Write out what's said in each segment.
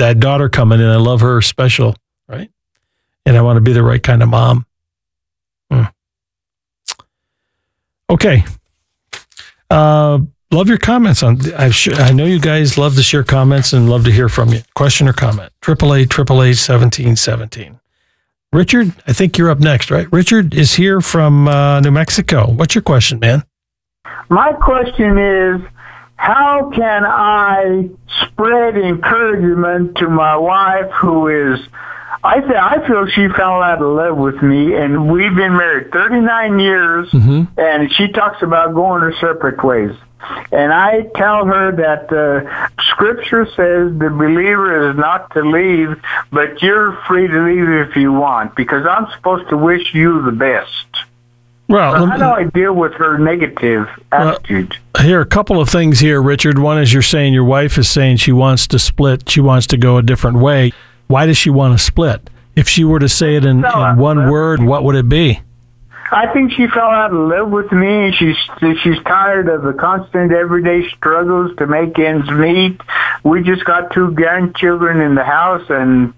that daughter coming in. I love her special, right? And I want to be the right kind of mom. Okay. Love your comments on. I know you guys love to share comments and love to hear from you. Question or comment? 888-888-1717. Richard, I think you're up next, right? Richard is here from New Mexico. What's your question, man? My question is, how can I spread encouragement to my wife who is, I feel she fell out of love with me, and we've been married 39 years, and she talks about going our separate ways. And I tell her that Scripture says the believer is not to leave, but you're free to leave if you want, because I'm supposed to wish you the best. Well, so how do I deal with her negative attitude? Here, a couple of things here, Richard. One is you're saying your wife is saying she wants to split. She wants to go a different way. Why does she want to split? If she were to say it in one word, what would it be? I think she fell out of love with me. She's tired of the constant everyday struggles to make ends meet. We just got 2 grandchildren in the house, and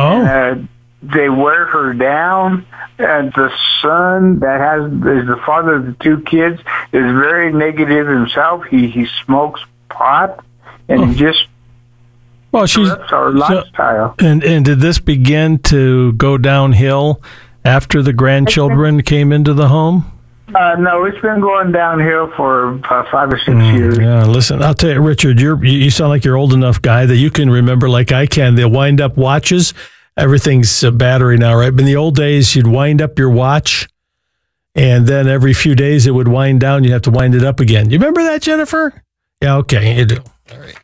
they wear her down. And the son that is the father of the 2 kids is very negative himself. He smokes pot, and he just disrupts our lifestyle. And did this begin to go downhill after the grandchildren came into the home? No, it's been going downhill for 5 or 6 years. Yeah, listen, I'll tell you, Richard, you sound like you're old enough guy that you can remember like I can. The wind-up watches, everything's a battery now, right? But in the old days, you'd wind up your watch, and then every few days it would wind down. You'd have to wind it up again. You remember that, Jennifer? Yeah, okay, you do. All right.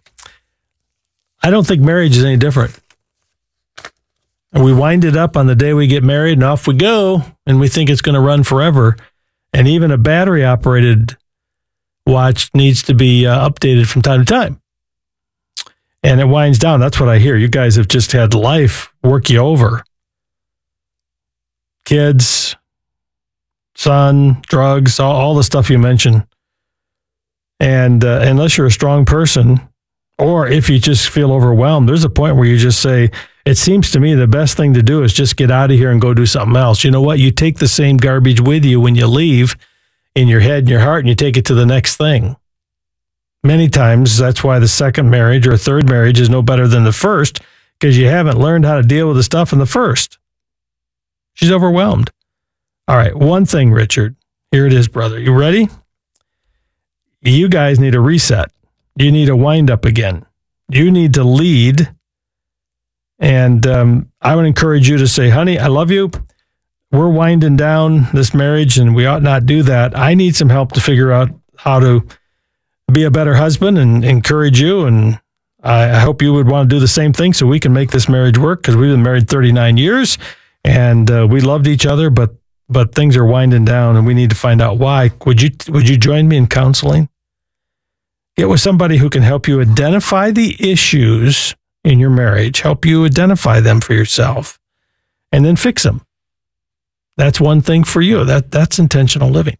I don't think marriage is any different. And we wind it up on the day we get married, and off we go, and we think it's going to run forever. And even a battery-operated watch needs to be updated from time to time. And it winds down. That's what I hear. You guys have just had life work you over. Kids, son, drugs, all the stuff you mentioned. And unless you're a strong person, or if you just feel overwhelmed, there's a point where you just say, it seems to me the best thing to do is just get out of here and go do something else. You know what? You take the same garbage with you when you leave in your head and your heart, and you take it to the next thing. Many times, that's why the second marriage or third marriage is no better than the first, because you haven't learned how to deal with the stuff in the first. She's overwhelmed. All right, one thing, Richard. Here it is, brother. You ready? You guys need a reset. You need a wind up again. You need to lead. And I would encourage you to say, honey, I love you. We're winding down this marriage, and we ought not do that. I need some help to figure out how to be a better husband and encourage you. And I hope you would want to do the same thing so we can make this marriage work, because we've been married 39 years and we loved each other, but things are winding down and we need to find out why. Would you join me in counseling? Get with somebody who can help you identify the issues in your marriage, help you identify them for yourself, and then fix them. That's one thing for you. That's intentional living.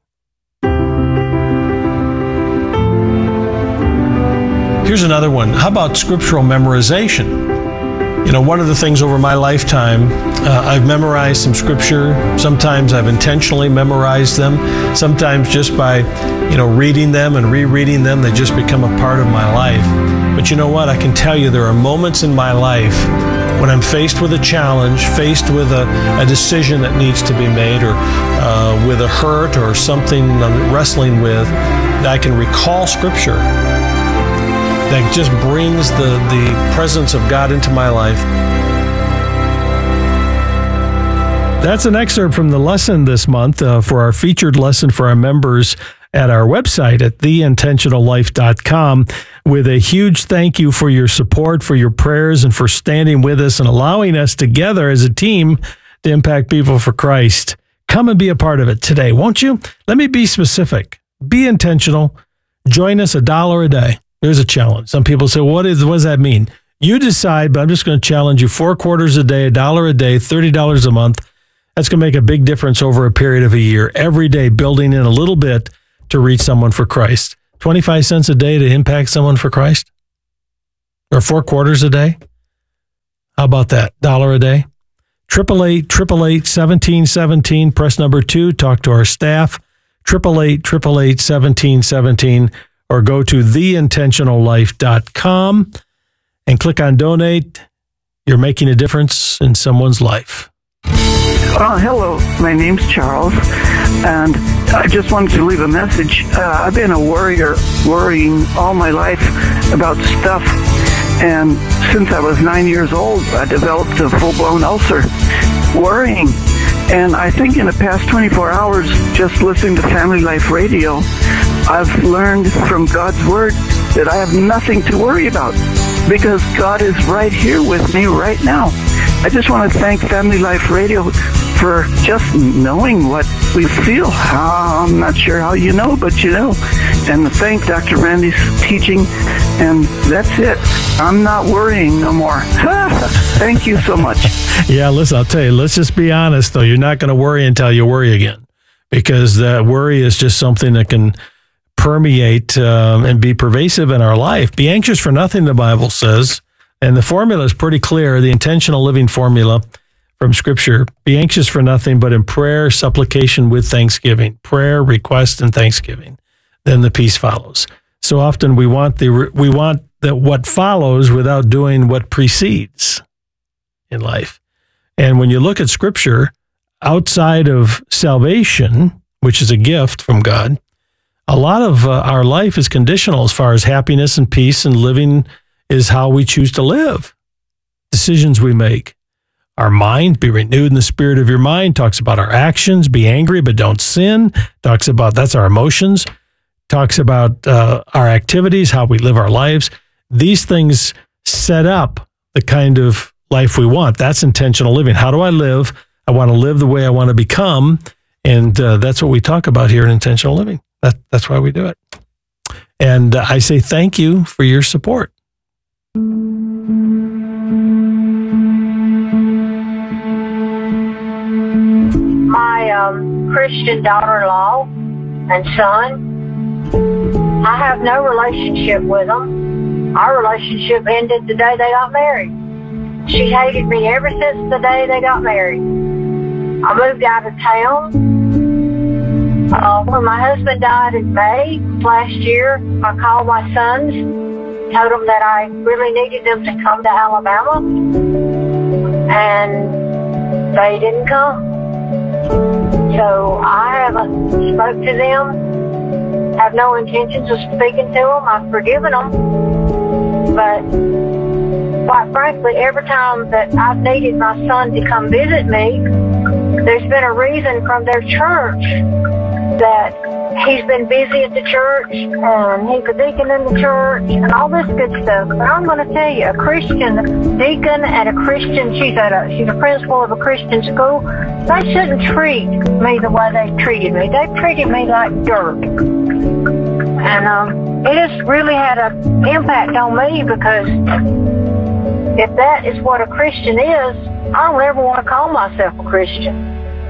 Here's another one. How about scriptural memorization? You know, one of the things over my lifetime, I've memorized some scripture. Sometimes I've intentionally memorized them. Sometimes just by, reading them and rereading them, they just become a part of my life. But you know what? I can tell you there are moments in my life when I'm faced with a challenge, faced with a decision that needs to be made, or with a hurt or something I'm wrestling with, that I can recall scripture that just brings the presence of God into my life. That's an excerpt from the lesson this month for our featured lesson for our members at our website at theintentionallife.com, with a huge thank you for your support, for your prayers, and for standing with us and allowing us together as a team to impact people for Christ. Come and be a part of it today, won't you? Let me be specific. Be intentional. Join us $1 a day. There's a challenge. Some people say, what does that mean? You decide, but I'm just going to challenge you 4 quarters a day, $1 a day, $30 a month. That's going to make a big difference over a period of a year. Every day, building in a little bit to reach someone for Christ. 25 cents a day to impact someone for Christ? Or 4 quarters a day? How about that? $1 a day? 888-888-1717. Press number 2. Talk to our staff. 888-888-1717. Or go to theintentionallife.com and click on donate. You're making a difference in someone's life. Hello, my name's Charles, and I just wanted to leave a message. I've been a worrier, worrying all my life about stuff, and since I was 9 years old, I developed a full-blown ulcer, worrying. And I think in the past 24 hours, just listening to Family Life Radio, I've learned from God's Word that I have nothing to worry about because God is right here with me right now. I just want to thank Family Life Radio for just knowing what we feel. I'm not sure how you know, but you know. And thank Dr. Randy's teaching. And that's it. I'm not worrying no more. Thank you so much. Yeah, listen, I'll tell you, let's just be honest, though. You're not going to worry until you worry again, because that worry is just something that can permeate and be pervasive in our life. Be anxious for nothing, the Bible says. And the formula is pretty clear, the intentional living formula from Scripture. Be anxious for nothing, but in prayer, supplication with thanksgiving. Prayer, request, and thanksgiving. Then the peace follows. So often we want that what follows without doing what precedes in life. And when you look at Scripture, outside of salvation, which is a gift from God, a lot of our life is conditional as far as happiness and peace, and living is how we choose to live. Decisions we make. Our mind, be renewed in the spirit of your mind, talks about our actions. Be angry, but don't sin. Talks about, that's our emotions. Talks about our activities, how we live our lives. These things set up the kind of life we want. That's intentional living. How do I live? I want to live the way I want to become. And that's what we talk about here in intentional living. That's why we do it. And I say thank you for your support. My Christian daughter-in-law and son, I have no relationship with them. Our relationship ended the day they got married. She hated me ever since the day they got married. I moved out of town. When my husband died in May last year, I called my sons, told them that I really needed them to come to Alabama, and they didn't come. So I haven't spoke to them, have no intentions of speaking to them. I've forgiven them. But quite frankly, every time that I've needed my son to come visit me, there's been a reason from their church that he's been busy at the church and he's a deacon in the church and all this good stuff. But I'm going to tell you, a Christian deacon and a Christian, she's a principal of a Christian school, they shouldn't treat me the way they treated me. They treated me like dirt. And it has really had an impact on me, because if that is what a Christian is, I don't ever want to call myself a Christian.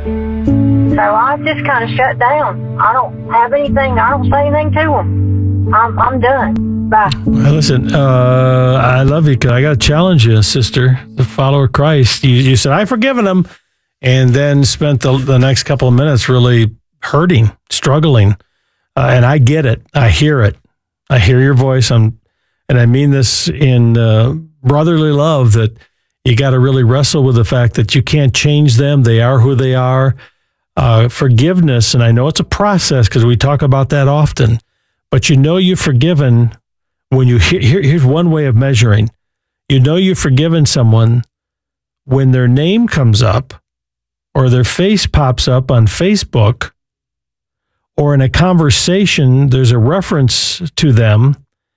So I just kind of shut down. I don't have anything. I don't say anything to them. I'm done. Bye. Well, listen, I love you. I got to challenge you, sister, the follower of Christ. You said, I've forgiven them, and then spent the next couple of minutes really hurting, struggling. And I get it. I hear it. I hear your voice. And I mean this in brotherly love, that you got to really wrestle with the fact that you can't change them. They are who they are. Forgiveness, and I know it's a process because we talk about that often, but you know you've forgiven when you here's one way of measuring. You know you've forgiven someone when their name comes up or their face pops up on Facebook, or in a conversation there's a reference to them,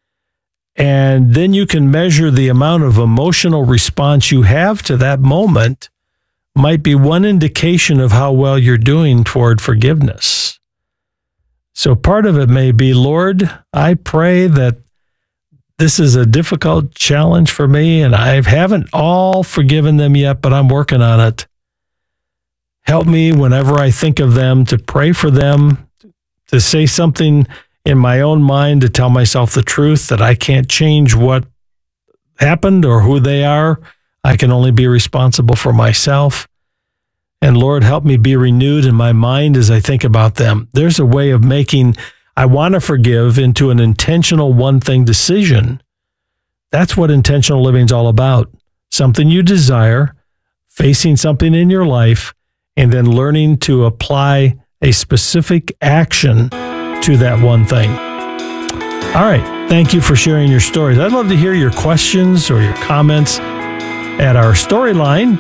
and then you can measure the amount of emotional response you have to that moment. Might be one indication of how well you're doing toward forgiveness. So part of it may be, Lord, I pray that this is a difficult challenge for me, and I haven't all forgiven them yet, but I'm working on it. Help me whenever I think of them to pray for them, to say something in my own mind, to tell myself the truth that I can't change what happened or who they are. I can only be responsible for myself. And Lord, help me be renewed in my mind as I think about them. There's a way of making I want to forgive into an intentional one-thing decision. That's what intentional living is all about. Something you desire, facing something in your life, and then learning to apply a specific action to that one thing. All right. Thank you for sharing your stories. I'd love to hear your questions or your comments at our storyline.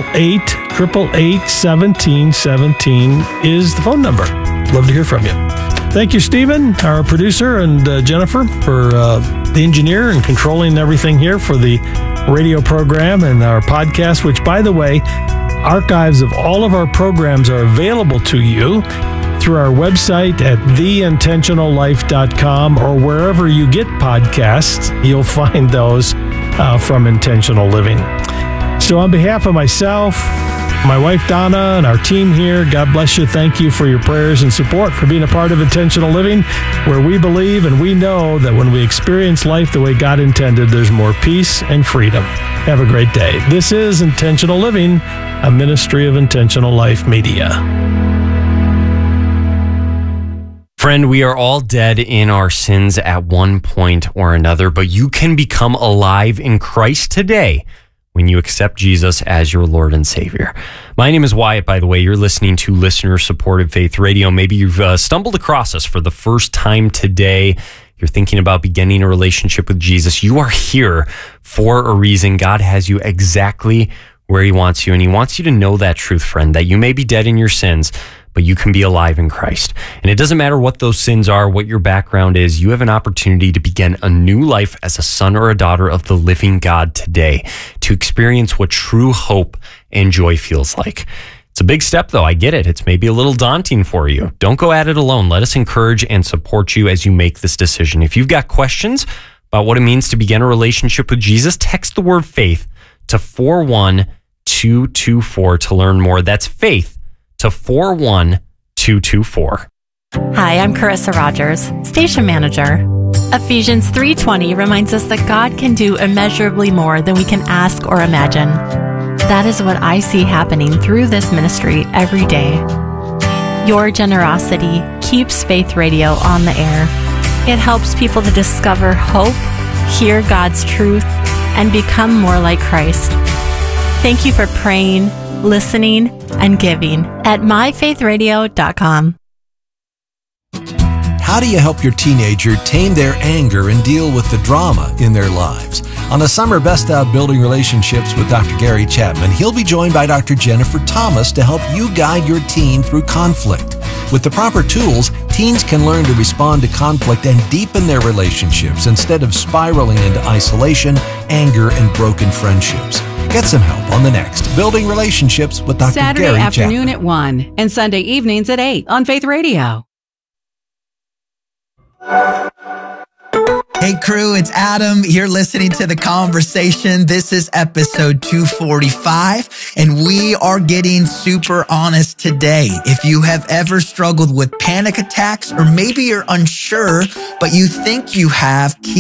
888-888-1717 is the phone number. Love to hear from you. Thank you, Stephen, our producer, and Jennifer for the engineer and controlling everything here for the radio program and our podcast, which, by the way, archives of all of our programs are available to you through our website at theintentionallife.com, or wherever you get podcasts, you'll find those from Intentional Living. So on behalf of myself, my wife Donna, and our team here, God bless you. Thank you for your prayers and support, for being a part of Intentional Living, where we believe and we know that when we experience life the way God intended, there's more peace and freedom. Have a great day. This is Intentional Living, a ministry of Intentional Life Media. Friend, we are all dead in our sins at one point or another, but you can become alive in Christ today when you accept Jesus as your Lord and Savior. My name is Wyatt, by the way. You're listening to Listener-Supported Faith Radio. Maybe you've stumbled across us for the first time today. You're thinking about beginning a relationship with Jesus. You are here for a reason. God has you exactly where He wants you, and He wants you to know that truth, friend, that you may be dead in your sins, but you can be alive in Christ. And it doesn't matter what those sins are, what your background is, you have an opportunity to begin a new life as a son or a daughter of the living God today, to experience what true hope and joy feels like. It's a big step, though. I get it. It's maybe a little daunting for you. Don't go at it alone. Let us encourage and support you as you make this decision. If you've got questions about what it means to begin a relationship with Jesus, text the word faith to 41224 to learn more. That's faith to 41224. Hi, I'm Carissa Rogers, station manager. Ephesians 3:20 reminds us that God can do immeasurably more than we can ask or imagine. That is what I see happening through this ministry every day. Your generosity keeps Faith Radio on the air. It helps people to discover hope, hear God's truth, and become more like Christ. Thank you for praying, listening, and giving at myfaithradio.com. How do you help your teenager tame their anger and deal with the drama in their lives? On the Summer Best of Building Relationships with Dr. Gary Chapman, he'll be joined by Dr. Jennifer Thomas to help you guide your teen through conflict. With the proper tools, teens can learn to respond to conflict and deepen their relationships instead of spiraling into isolation, anger, and broken friendships. Get some help on the next Building Relationships with Dr. Saturday Gary afternoon Chapman. at 1 and Sunday evenings at 8 on Faith Radio. Hey crew, it's Adam. You're listening to The Conversation. This is episode 245, and we are getting super honest today. If you have ever struggled with panic attacks, or maybe you're unsure, but you think you have, keep